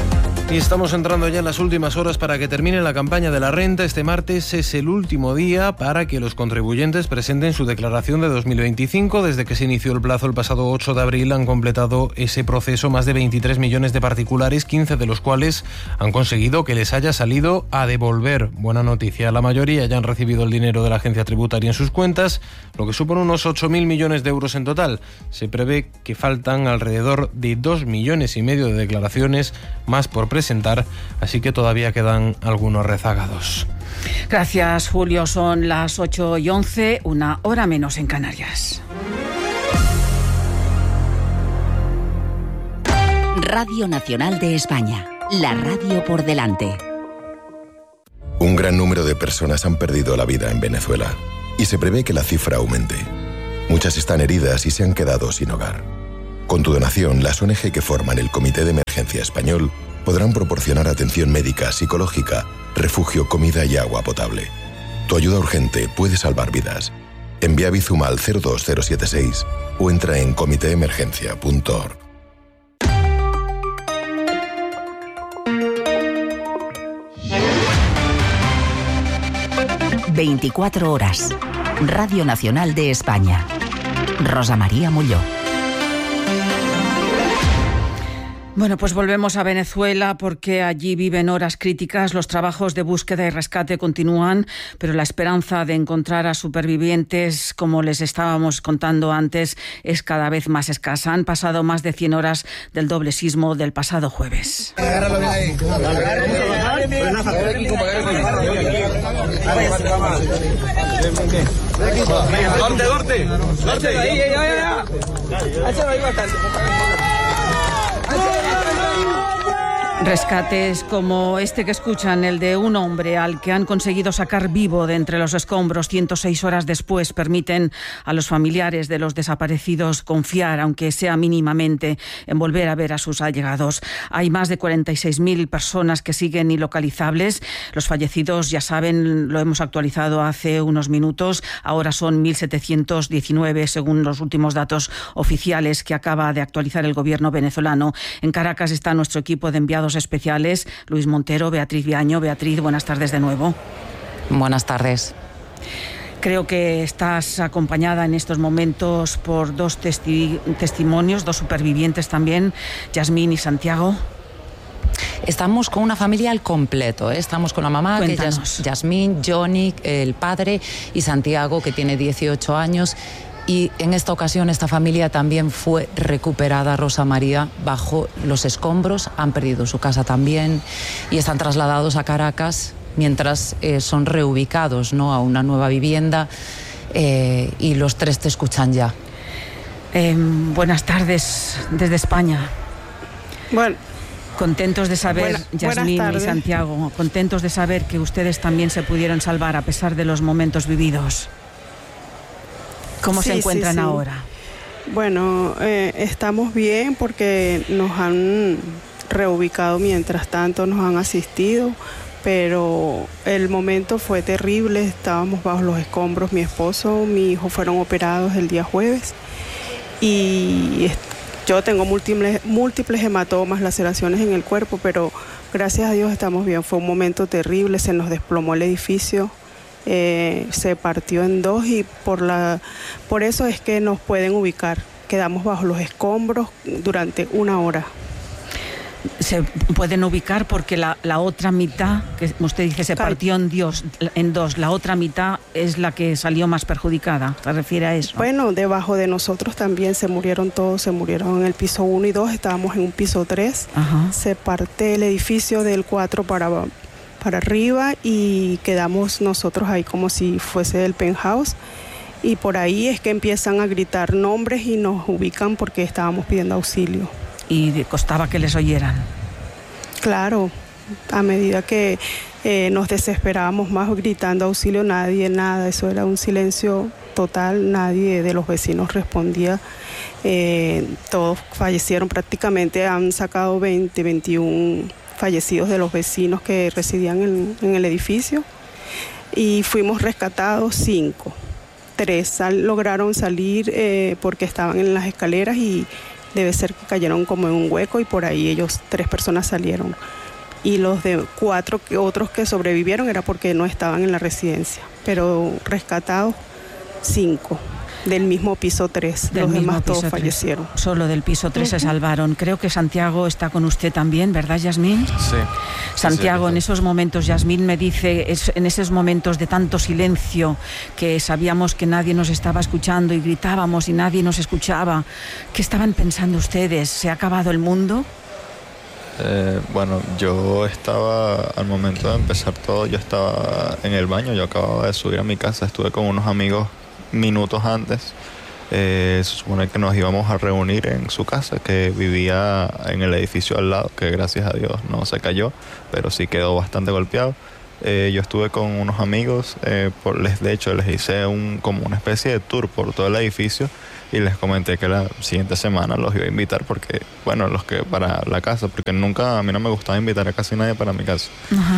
Y estamos entrando ya en las últimas horas para que termine la campaña de la renta. Este martes es el último día para que los contribuyentes presenten su declaración de 2025. Desde que se inició el plazo el pasado 8 de abril han completado ese proceso más de 23 millones de particulares, 15 de los cuales han conseguido que les haya salido a devolver. Buena noticia, la mayoría ya han recibido el dinero de la agencia tributaria en sus cuentas, lo que supone unos 8.000 millones de euros en total. Se prevé que faltan alrededor de 2,5 millones de declaraciones más por presentar, así que todavía quedan algunos rezagados. Gracias, Julio. Son las 8:11, 1 hora menos en Canarias. Radio Nacional de España, la radio por delante. Un gran número de personas han perdido la vida en Venezuela y se prevé que la cifra aumente. Muchas están heridas y se han quedado sin hogar. Con tu donación, las ONG que forman el Comité de Emergencia Español podrán proporcionar atención médica, psicológica, refugio, comida y agua potable. Tu ayuda urgente puede salvar vidas. Envía Bizum al 02076 o entra en comiteemergencia.org. ...24 horas... Radio Nacional de España. Rosa María Molló. Bueno, pues volvemos a Venezuela porque allí viven horas críticas. Los trabajos de búsqueda y rescate continúan, pero la esperanza de encontrar a supervivientes, como les estábamos contando antes, es cada vez más escasa. Han pasado más de 100 horas del doble sismo del pasado jueves. Rescates como este que escuchan, el de un hombre al que han conseguido sacar vivo de entre los escombros 106 horas después, permiten a los familiares de los desaparecidos confiar, aunque sea mínimamente, en volver a ver a sus allegados. Hay más de 46.000 personas que siguen ilocalizables. Los fallecidos, ya saben, lo hemos actualizado hace unos minutos, ahora son 1.719 según los últimos datos oficiales que acaba de actualizar el gobierno venezolano. En Caracas está nuestro equipo de enviados especiales, Luis Montero, Beatriz Viaño. Beatriz, buenas tardes de nuevo. Buenas tardes. Creo que estás acompañada en estos momentos por dos testimonios, dos supervivientes también, Yasmín y Santiago. Estamos con una familia al completo, ¿eh? Estamos con la mamá, Cuéntanos. que es Yasmín, Johnny, el padre, y Santiago, que tiene 18 años. Y en esta ocasión esta familia también fue recuperada, Rosa María, bajo los escombros. Han perdido su casa también y están trasladados a Caracas mientras son reubicados, ¿no?, a una nueva vivienda, y los tres te escuchan ya. Buenas tardes desde España. Bueno, contentos de saber, Yasmín y Santiago, contentos de saber que ustedes también se pudieron salvar a pesar de los momentos vividos. ¿Cómo se encuentran ahora? Bueno, estamos bien porque nos han reubicado mientras tanto, nos han asistido, pero el momento fue terrible. Estábamos bajo los escombros, mi esposo, mi hijo fueron operados el día jueves y yo tengo múltiples hematomas, laceraciones en el cuerpo, pero gracias a Dios estamos bien. Fue un momento terrible, se nos desplomó el edificio. Se partió en dos y por eso es que nos pueden ubicar. Quedamos bajo los escombros durante 1 hora. Se pueden ubicar porque la otra mitad, que usted dice se partió en dos, la otra mitad es la que salió más perjudicada. ¿Se refiere a eso? Bueno, debajo de nosotros también se murieron todos, se murieron en el piso 1 y 2, estábamos en un piso 3. Ajá. Se parte el edificio del 4 para arriba y quedamos nosotros ahí como si fuese el penthouse, y por ahí es que empiezan a gritar nombres y nos ubican porque estábamos pidiendo auxilio. ¿Y costaba que les oyeran? Claro, a medida que nos desesperábamos más gritando auxilio, nada, eso era un silencio total, nadie de los vecinos respondía. Todos fallecieron prácticamente, han sacado 21 fallecidos de los vecinos que residían en el edificio y fuimos rescatados 5. 3 lograron salir porque estaban en las escaleras y debe ser que cayeron como en un hueco y por ahí 3 personas salieron. y los de 4 otros que sobrevivieron era porque no estaban en la residencia, pero rescatados 5 del mismo piso 3, los demás todos fallecieron. Solo del piso 3 se salvaron. Creo que Santiago está con usted también, ¿verdad, Yasmín? Sí. Santiago, en esos momentos, Yasmín me dice, en esos momentos de tanto silencio, que sabíamos que nadie nos estaba escuchando y gritábamos y nadie nos escuchaba, ¿qué estaban pensando ustedes? ¿Se ha acabado el mundo? Bueno, yo estaba, al momento de empezar todo, yo estaba en el baño, yo acababa de subir a mi casa, estuve con unos amigos minutos antes. Se supone que nos íbamos a reunir en su casa, que vivía en el edificio al lado, que gracias a Dios no se cayó, pero sí quedó bastante golpeado. Yo estuve con unos amigos, de hecho les hice como una especie de tour por todo el edificio y les comenté que la siguiente semana los iba a invitar porque, bueno, para la casa, porque a mí no me gustaba invitar a casi nadie para mi casa.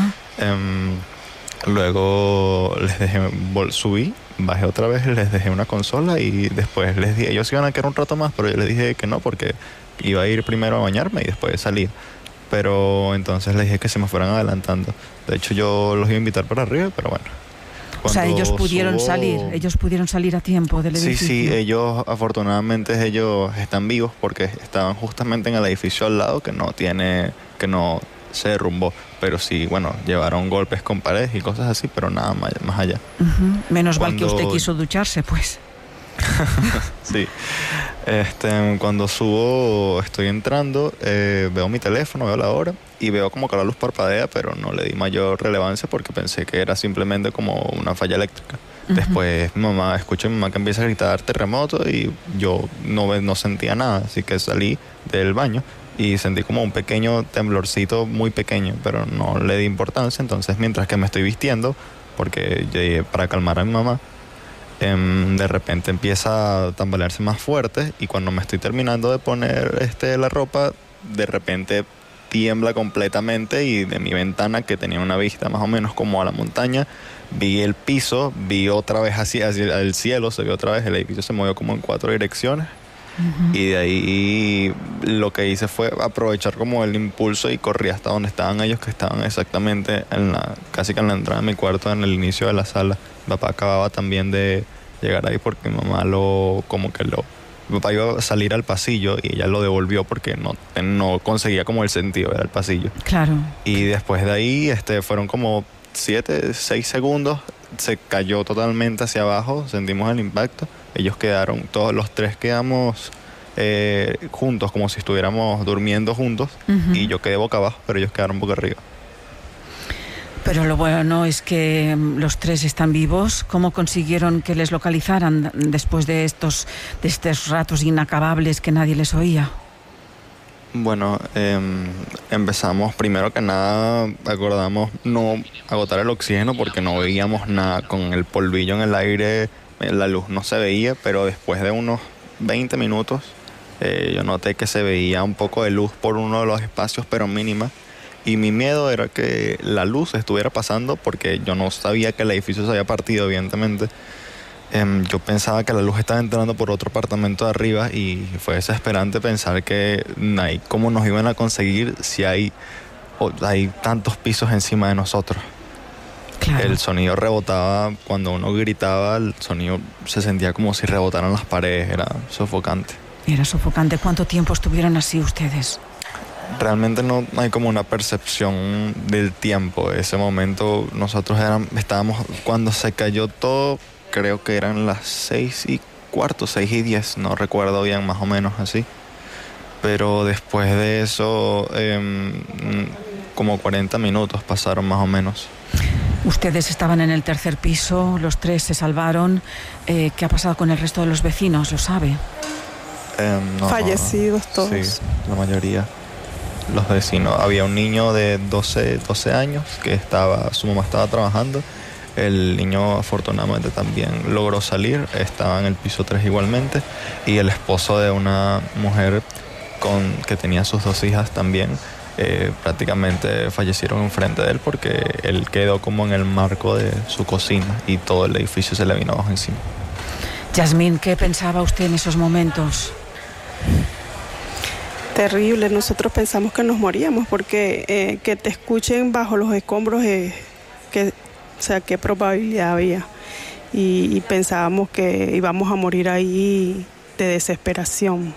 Luego les dejé, subí, bajé otra vez, les dejé una consola y después les dije, ellos iban a quedar un rato más, pero yo les dije que no porque iba a ir primero a bañarme y después salía. Pero entonces les dije que se me fueran adelantando. De hecho yo los iba a invitar para arriba, pero bueno. O sea, ellos pudieron salir a tiempo del edificio. Sí, ellos afortunadamente ellos están vivos porque estaban justamente en el edificio al lado que no se derrumbó, pero sí, bueno, llevaron golpes con paredes y cosas así, pero nada más allá. Menos mal que usted quiso ducharse, pues. Sí. Cuando subo, estoy entrando, veo mi teléfono, veo la hora y veo como que la luz parpadea, pero no le di mayor relevancia porque pensé que era simplemente como una falla eléctrica. Después escucho a mi mamá que empieza a gritar terremoto y yo no sentía nada, así que salí del baño y sentí como un pequeño temblorcito muy pequeño, pero no le di importancia. Entonces, mientras que me estoy vistiendo, porque para calmar a mi mamá, de repente empieza a tambalearse más fuerte y cuando me estoy terminando de poner la ropa, de repente tiembla completamente y de mi ventana, que tenía una vista más o menos como a la montaña, vi el piso, vi otra vez hacia el cielo, se vio otra vez, el edificio se movió como en 4 direcciones. Y de ahí lo que hice fue aprovechar como el impulso y corrí hasta donde estaban ellos, que estaban exactamente casi que en la entrada de mi cuarto, en el inicio de la sala. Mi papá acababa también de llegar ahí porque mi mamá mi papá iba a salir al pasillo y ella lo devolvió porque no conseguía como el sentido, era el pasillo. Claro. Y después de ahí fueron como 6 segundos, se cayó totalmente hacia abajo, sentimos el impacto. Ellos quedaron, todos los 3 quedamos juntos, como si estuviéramos durmiendo juntos, y yo quedé boca abajo, pero ellos quedaron boca arriba. Pero lo bueno es que los 3 están vivos. ¿Cómo consiguieron que les localizaran después de estos ratos inacabables que nadie les oía? Bueno, empezamos primero que nada, acordamos no agotar el oxígeno porque no veíamos nada, con el polvillo en el aire, la luz no se veía, pero después de unos 20 minutos yo noté que se veía un poco de luz por uno de los espacios, pero mínima. Y mi miedo era que la luz estuviera pasando porque yo no sabía que el edificio se había partido, evidentemente. Yo pensaba que la luz estaba entrando por otro apartamento de arriba y fue desesperante pensar que cómo nos iban a conseguir si hay tantos pisos encima de nosotros. Claro. El sonido rebotaba, cuando uno gritaba, el sonido se sentía como si rebotaran las paredes, era sofocante. Era sofocante. ¿Cuánto tiempo estuvieron así ustedes? Realmente no hay como una percepción del tiempo. Ese momento nosotros estábamos, cuando se cayó todo, creo que eran las 6:15, 6:10, no recuerdo bien, más o menos así. Pero después de eso, como 40 minutos pasaron más o menos. Ustedes estaban en el 3er piso, los 3 se salvaron. ¿Qué ha pasado con el resto de los vecinos? ¿Lo sabe? Fallecidos todos. Sí, la mayoría. Los vecinos. Había un niño de 12 años que su mamá estaba trabajando. El niño afortunadamente también logró salir, estaba en el piso 3 igualmente. Y el esposo de una mujer que tenía sus 2 hijas también, prácticamente fallecieron enfrente de él porque él quedó como en el marco de su cocina y todo el edificio se le vino abajo encima. Yasmín, ¿qué pensaba usted en esos momentos? Terrible, nosotros pensamos que nos moríamos porque que te escuchen bajo los escombros, qué probabilidad había. Y pensábamos que íbamos a morir ahí de desesperación.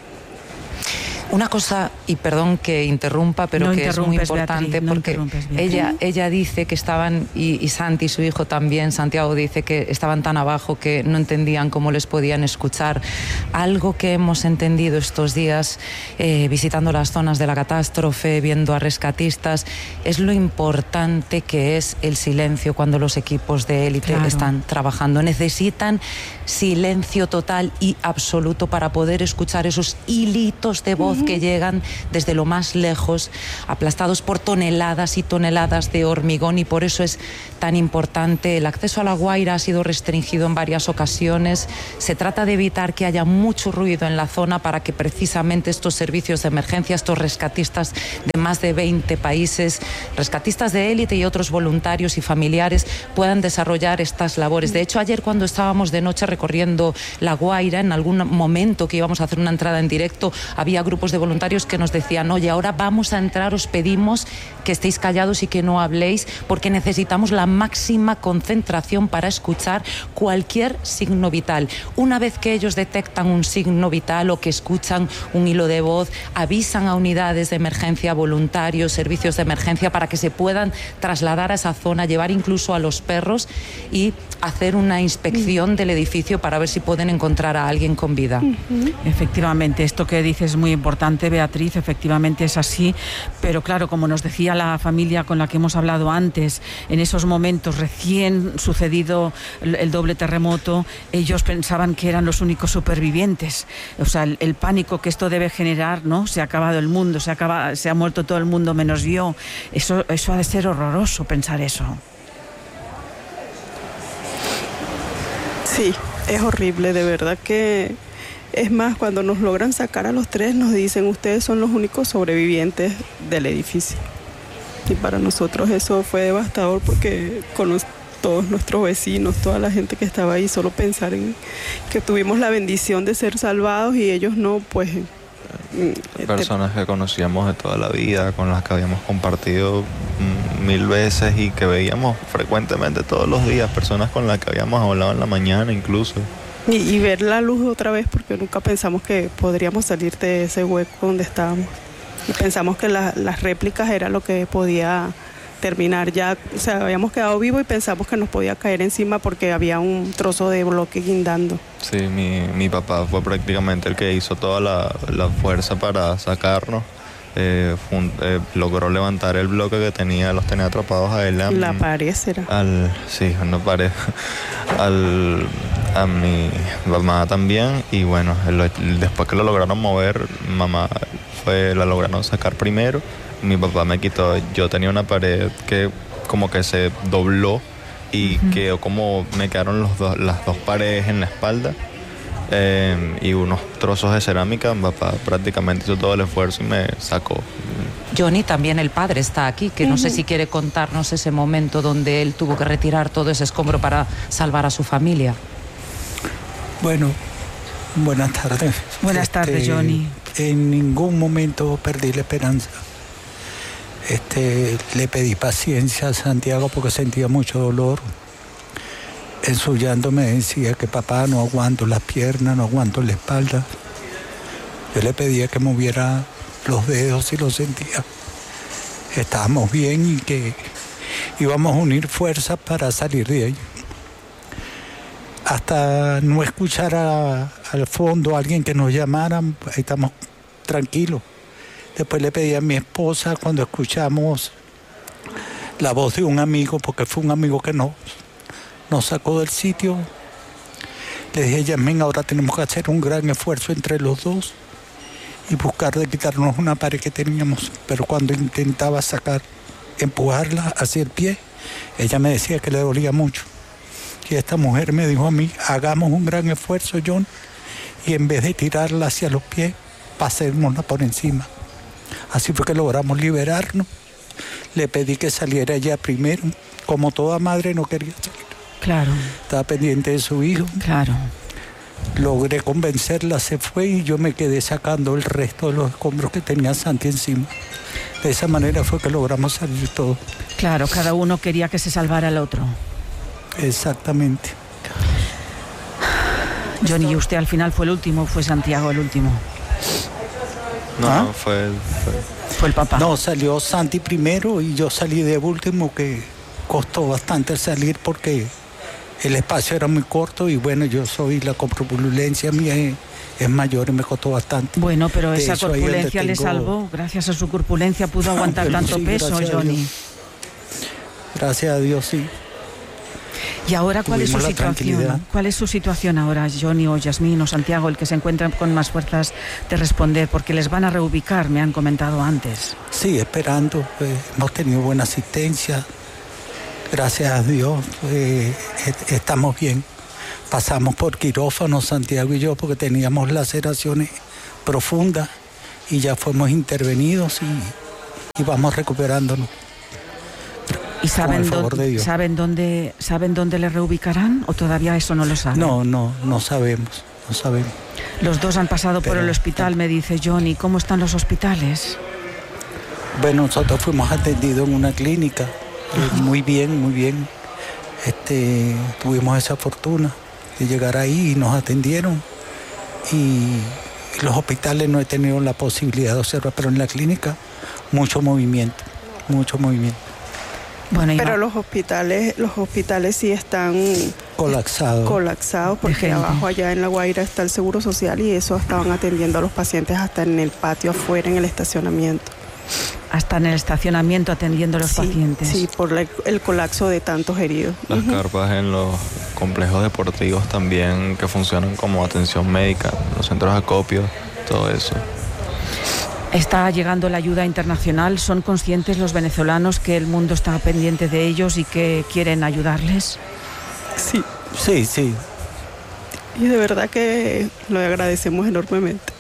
Una cosa, y perdón que interrumpa, pero no que es muy importante, Beatriz, porque ella dice que estaban, y Santi, su hijo también, Santiago, dice que estaban tan abajo que no entendían cómo les podían escuchar. Algo que hemos entendido estos días, visitando las zonas de la catástrofe, viendo a rescatistas, es lo importante que es el silencio cuando los equipos de élite están trabajando. Necesitan silencio total y absoluto para poder escuchar esos hilitos de voz que llegan desde lo más lejos, aplastados por toneladas y toneladas de hormigón, y por eso es tan importante. El acceso a La Guaira ha sido restringido en varias ocasiones. Se trata de evitar que haya mucho ruido en la zona para que precisamente estos servicios de emergencia, estos rescatistas de más de 20 países, rescatistas de élite y otros voluntarios y familiares puedan desarrollar estas labores. De hecho, ayer cuando estábamos de noche recorriendo La Guaira, en algún momento que íbamos a hacer una entrada en directo, había grupos de voluntarios que nos decían: oye, ahora vamos a entrar, os pedimos que estéis callados y que no habléis, porque necesitamos la máxima concentración para escuchar cualquier signo vital. Una vez que ellos detectan un signo vital o que escuchan un hilo de voz, avisan a unidades de emergencia, voluntarios, servicios de emergencia, para que se puedan trasladar a esa zona, llevar incluso a los perros y hacer una inspección del edificio para ver si pueden encontrar a alguien con vida. Efectivamente, esto que dices es muy importante, Beatriz, efectivamente es así, pero claro, como nos decía la familia con la que hemos hablado antes, en esos momentos recién sucedido el doble terremoto, ellos pensaban que eran los únicos supervivientes. O sea, el pánico que esto debe generar, ¿no? Se ha acabado el mundo, se ha muerto todo el mundo menos yo. Eso ha de ser horroroso, pensar eso. Sí, es horrible, de verdad que... Es más, cuando nos logran sacar a los tres, nos dicen: ustedes son los únicos sobrevivientes del edificio. Y para nosotros eso fue devastador, porque con todos nuestros vecinos, toda la gente que estaba ahí, solo pensar en que tuvimos la bendición de ser salvados y ellos no, pues... Personas que conocíamos de toda la vida, con las que habíamos compartido 1000 veces y que veíamos frecuentemente todos los días, personas con las que habíamos hablado en la mañana incluso. Y ver la luz otra vez, porque nunca pensamos que podríamos salir de ese hueco donde estábamos. Y pensamos que las réplicas era lo que podía terminar ya. O sea, habíamos quedado vivos y pensamos que nos podía caer encima porque había un trozo de bloque guindando. Sí, mi papá fue prácticamente el que hizo toda la fuerza para sacarnos. Logró levantar el bloque que los tenía atrapados a él. La pared será. Sí, una pared. A mi mamá también, y bueno, después que lo lograron mover, mamá la lograron sacar primero. Mi papá me quitó, yo tenía una pared que como que se dobló y quedó como, me quedaron las dos paredes en la espalda. Y unos trozos de cerámica. Mi papá prácticamente hizo todo el esfuerzo y me sacó. Johnny, también el padre está aquí, que no sé si quiere contarnos ese momento donde él tuvo que retirar todo ese escombro para salvar a su familia. Bueno, buenas tardes. Buenas tardes, Johnny. En ningún momento perdí la esperanza. Le pedí paciencia a Santiago porque sentía mucho dolor. En su llanto me decía que papá, no aguanto las piernas, no aguanto la espalda. Yo le pedía que moviera los dedos y lo sentía. Estábamos bien y que íbamos a unir fuerzas para salir de ahí. Hasta no escuchar al fondo a alguien que nos llamara, ahí estamos tranquilos. Después le pedí a mi esposa, cuando escuchamos la voz de un amigo, porque fue un amigo que nos sacó del sitio, le dije: Yasmín, ahora tenemos que hacer un gran esfuerzo entre los dos y buscar de quitarnos una pared que teníamos. Pero cuando intentaba empujarla hacia el pie, ella me decía que le dolía mucho. Y esta mujer me dijo a mí: hagamos un gran esfuerzo, John, y en vez de tirarla hacia los pies, pasémosla por encima. Así fue que logramos liberarnos. Le pedí que saliera ella primero. Como toda madre, no quería salir. Claro. Estaba pendiente de su hijo. Claro. logré convencerla, se fue y yo me quedé sacando el resto de los escombros que tenía Santi encima. De esa manera fue que logramos salir todo. Claro, cada uno quería que se salvara al otro. Exactamente. Johnny, ¿usted al final fue el último o fue Santiago el último? No, fue el papá. No, salió Santi primero y yo salí de último, que costó bastante salir porque el espacio era muy corto y bueno, la corpulencia mía es mayor y me costó bastante. Bueno, pero esa corpulencia le salvó. Gracias a su corpulencia pudo aguantar tanto peso, Johnny. Gracias a Dios, sí. ¿Y ahora cuál es su situación? ¿Cuál es su situación ahora, Johnny o Yasmín o Santiago, el que se encuentran con más fuerzas de responder? Porque les van a reubicar, me han comentado antes. Sí, esperando. Hemos tenido buena asistencia. Gracias a Dios, estamos bien. Pasamos por quirófano, Santiago y yo, porque teníamos laceraciones profundas y ya fuimos intervenidos y vamos recuperándonos. ¿Y saben dónde le reubicarán o todavía eso no lo saben? No sabemos. Los dos han pasado por el hospital, me dice Johnny. ¿Cómo están los hospitales? Bueno, nosotros fuimos atendidos en una clínica. Muy bien. Tuvimos esa fortuna de llegar ahí y nos atendieron. Y los hospitales no he tenido la posibilidad de observar, pero en la clínica mucho movimiento. Bueno, pero los hospitales sí están colapsados porque abajo allá en La Guaira está el Seguro Social y eso estaban atendiendo a los pacientes hasta en el patio afuera, en el estacionamiento. Hasta en el estacionamiento atendiendo a los pacientes. Sí, por el colapso de tantos heridos. Las carpas en los complejos deportivos también que funcionan como atención médica, los centros de acopio, todo eso. Está llegando la ayuda internacional. ¿Son conscientes los venezolanos que el mundo está pendiente de ellos y que quieren ayudarles? Sí. Y de verdad que lo agradecemos enormemente.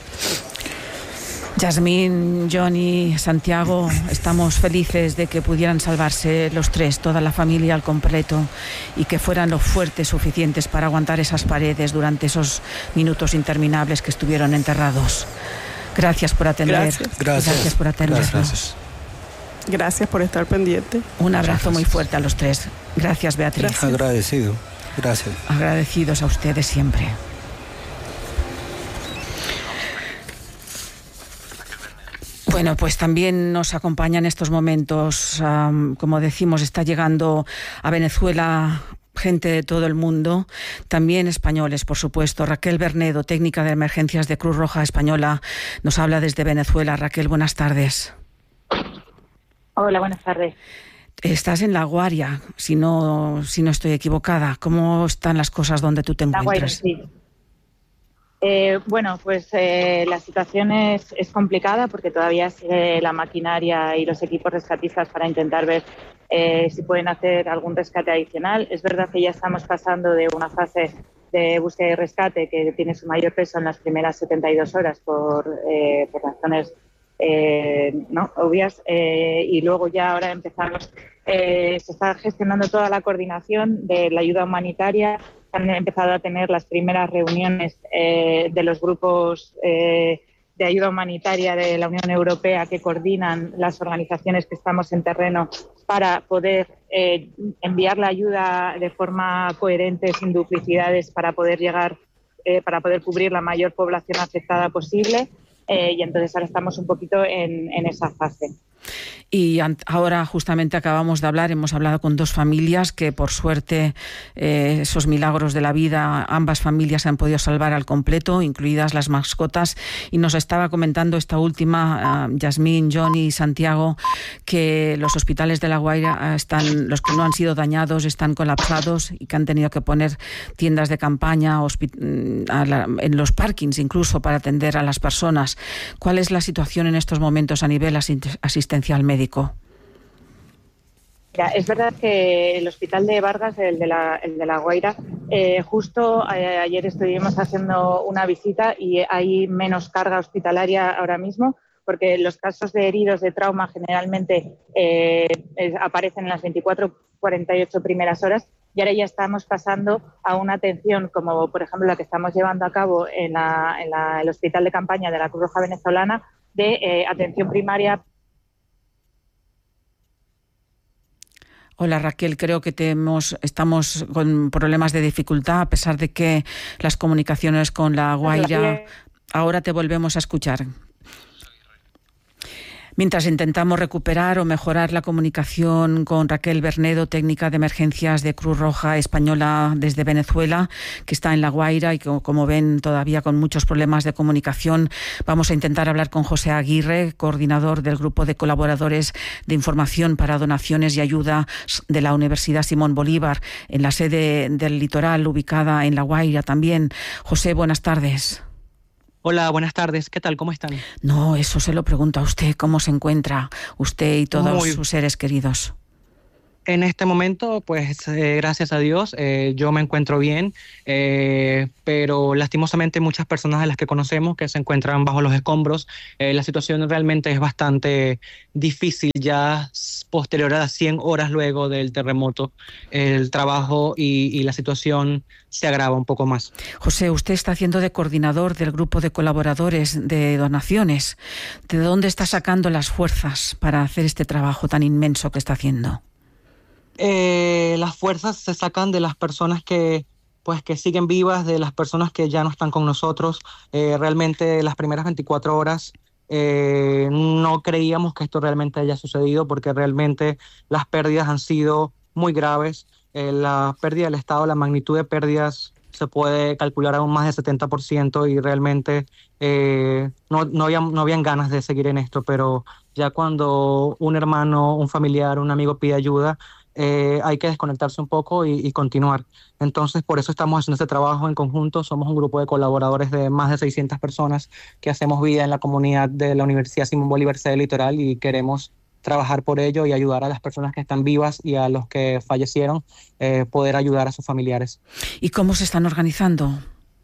Yasmín, Johnny, Santiago, estamos felices de que pudieran salvarse los tres, toda la familia al completo, y que fueran lo fuertes suficientes para aguantar esas paredes durante esos minutos interminables que estuvieron enterrados. Gracias por atender. Gracias por atendernos. Gracias por estar pendiente. Un abrazo muy fuerte a los tres. Gracias, Beatriz. Gracias. Agradecido. Gracias. Agradecidos a ustedes siempre. Bueno, pues también nos acompaña en estos momentos, como decimos, está llegando a Venezuela gente de todo el mundo, también españoles, por supuesto. Raquel Bernedo, técnica de emergencias de Cruz Roja Española, nos habla desde Venezuela. Raquel, buenas tardes. Hola, buenas tardes. Estás en La Guaira, si no estoy equivocada. ¿Cómo están las cosas donde tú te encuentras? La Guaira, sí. Bueno, pues la situación es complicada porque todavía sigue la maquinaria y los equipos rescatistas para intentar ver si pueden hacer algún rescate adicional. Es verdad que ya estamos pasando de una fase de búsqueda y rescate que tiene su mayor peso en las primeras 72 horas por razones obvias, y luego ya ahora empezamos, se está gestionando toda la coordinación de la ayuda humanitaria. Han empezado a tener las primeras reuniones de los grupos de ayuda humanitaria de la Unión Europea que coordinan las organizaciones que estamos en terreno para poder enviar la ayuda de forma coherente, sin duplicidades, para poder llegar, para poder cubrir la mayor población afectada posible. Y entonces ahora estamos un poquito en esa fase. Y ahora justamente acabamos de hablar, hemos hablado con dos familias que por suerte esos milagros de la vida, ambas familias se han podido salvar al completo, incluidas las mascotas, y nos estaba comentando esta última, Yasmín, Johnny y Santiago, que los hospitales de La Guaira están, los que no han sido dañados, están colapsados y que han tenido que poner tiendas de campaña en los parkings incluso para atender a las personas. ¿Cuál es la situación en estos momentos a nivel asistencial médico? Mira, es verdad que el hospital de Vargas, el de la Guaira, justo ayer estuvimos haciendo una visita y hay menos carga hospitalaria ahora mismo, porque los casos de heridos de trauma generalmente aparecen en las 24-48 primeras horas, y ahora ya estamos pasando a una atención como, por ejemplo, la que estamos llevando a cabo en el Hospital de Campaña de la Cruz Roja Venezolana, de atención primaria. Hola Raquel, creo que estamos con problemas de dificultad a pesar de que las comunicaciones con La Guaira. Ahora te volvemos a escuchar. Mientras intentamos recuperar o mejorar la comunicación con Raquel Bernedo, técnica de emergencias de Cruz Roja Española desde Venezuela, que está en La Guaira y que, como ven, todavía con muchos problemas de comunicación, vamos a intentar hablar con José Aguirre, coordinador del Grupo de Colaboradores de Información para Donaciones y Ayuda de la Universidad Simón Bolívar, en la sede del Litoral, ubicada en La Guaira también. José, buenas tardes. Hola, buenas tardes. ¿Qué tal? ¿Cómo están? No, eso se lo pregunto a usted. ¿Cómo se encuentra usted y todos sus seres queridos? En este momento, pues gracias a Dios, yo me encuentro bien, pero lastimosamente muchas personas de las que conocemos que se encuentran bajo los escombros, la situación realmente es bastante difícil ya posterior a las 100 horas luego del terremoto. El trabajo y la situación se agrava un poco más. José, usted está haciendo de coordinador del grupo de colaboradores de donaciones. ¿De dónde está sacando las fuerzas para hacer este trabajo tan inmenso que está haciendo? Las fuerzas se sacan de las personas que siguen vivas, de las personas que ya no están con nosotros. Realmente las primeras 24 horas no creíamos que esto realmente haya sucedido, porque realmente las pérdidas han sido muy graves. La pérdida del Estado, la magnitud de pérdidas se puede calcular aún más del 70%, y realmente no habían ganas de seguir en esto, pero ya cuando un hermano, un familiar, un amigo pide ayuda, hay que desconectarse un poco y continuar. Entonces, por eso estamos haciendo este trabajo en conjunto. Somos un grupo de colaboradores de más de 600 personas que hacemos vida en la comunidad de la Universidad Simón Bolívar sede Litoral, y queremos trabajar por ello y ayudar a las personas que están vivas y a los que fallecieron, poder ayudar a sus familiares. ¿Y cómo se están organizando?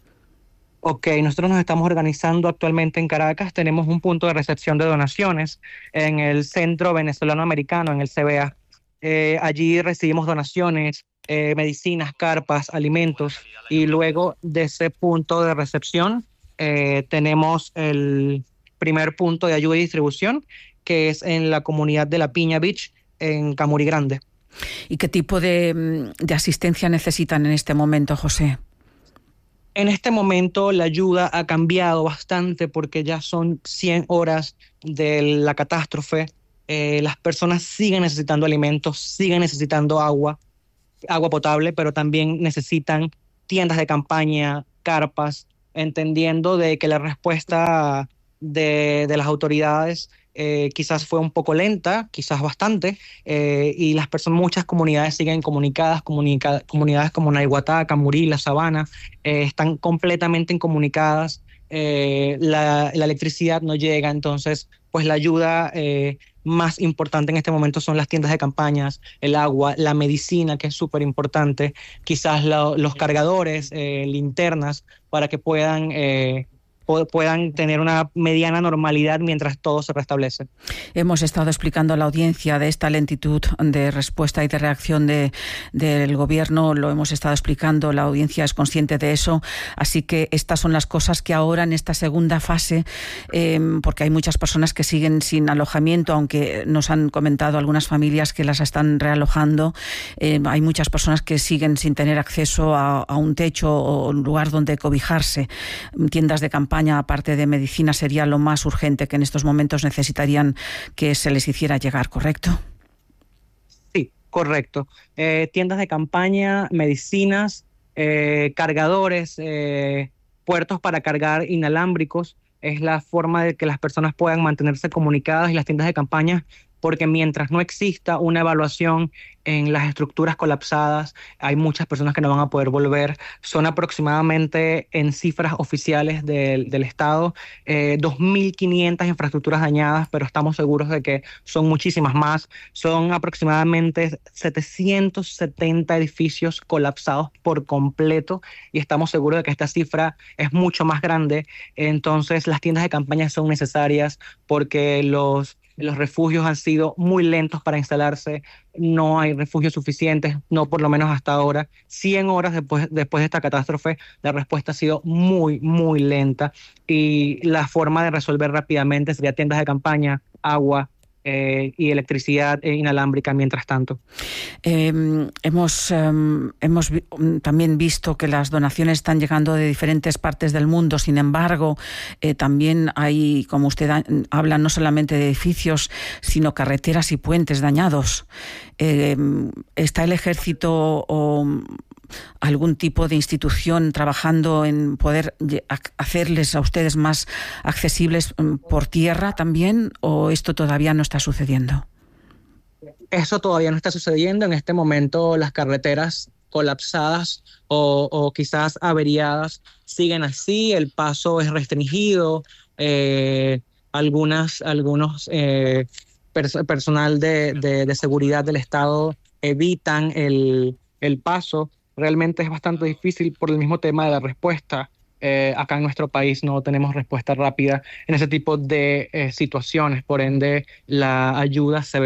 Ok, nosotros nos estamos organizando actualmente en Caracas. Tenemos un punto de recepción de donaciones en el Centro Venezolano Americano, en el CBA. Allí recibimos donaciones, medicinas, carpas, alimentos, y luego de ese punto de recepción tenemos el primer punto de ayuda y distribución, que es en la comunidad de La Piña Beach, en Camurí Grande. ¿Y qué tipo de asistencia necesitan en este momento, José? En este momento la ayuda ha cambiado bastante, porque ya son 100 horas de la catástrofe. Las personas siguen necesitando alimentos, siguen necesitando agua potable, pero también necesitan tiendas de campaña, carpas, entendiendo de que la respuesta de las autoridades quizás fue un poco lenta, quizás bastante, y muchas comunidades siguen comunicadas, comunidades como Naiguatá, Camurí, La Sabana, están completamente incomunicadas. La electricidad no llega, entonces pues la ayuda más importante en este momento son las tiendas de campañas, el agua, la medicina, que es súper importante, quizás los cargadores, linternas, para que puedan tener una mediana normalidad mientras todo se restablece. Hemos estado explicando a la audiencia de esta lentitud de respuesta y de reacción del gobierno, lo hemos estado explicando, la audiencia es consciente de eso, así que estas son las cosas que ahora en esta segunda fase, porque hay muchas personas que siguen sin alojamiento, aunque nos han comentado algunas familias que las están realojando, hay muchas personas que siguen sin tener acceso a un techo o un lugar donde cobijarse. Tiendas de campaña, aparte de medicina, sería lo más urgente que en estos momentos necesitarían que se les hiciera llegar, ¿correcto? Sí, correcto. Tiendas de campaña, medicinas, cargadores, puertos para cargar inalámbricos, es la forma de que las personas puedan mantenerse comunicadas, y las tiendas de campaña, porque mientras no exista una evaluación en las estructuras colapsadas, hay muchas personas que no van a poder volver. Son aproximadamente, en cifras oficiales del Estado, 2.500 infraestructuras dañadas, pero estamos seguros de que son muchísimas más. Son aproximadamente 770 edificios colapsados por completo, y estamos seguros de que esta cifra es mucho más grande. Entonces las tiendas de campaña son necesarias, porque Los refugios han sido muy lentos para instalarse, no hay refugios suficientes, no por lo menos hasta ahora. 100 horas después de esta catástrofe, la respuesta ha sido muy, muy lenta y la forma de resolver rápidamente sería tiendas de campaña, agua, y electricidad inalámbrica mientras tanto. Hemos también visto que las donaciones están llegando de diferentes partes del mundo. Sin embargo, también hay, como usted habla, no solamente de edificios, sino carreteras y puentes dañados. ¿Está el ejército o algún tipo de institución trabajando en poder hacerles a ustedes más accesibles por tierra también, o esto todavía no está sucediendo? Eso todavía no está sucediendo. En este momento las carreteras colapsadas o quizás averiadas siguen así, el paso es restringido, personal de seguridad del Estado evitan el paso. Realmente es bastante difícil por el mismo tema de la respuesta. Acá en nuestro país no tenemos respuesta rápida en ese tipo de situaciones, por ende la ayuda se ve